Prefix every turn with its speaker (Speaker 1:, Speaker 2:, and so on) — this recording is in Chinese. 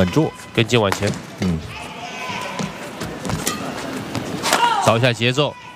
Speaker 1: 稳住，
Speaker 2: 跟进往前，找一下节奏。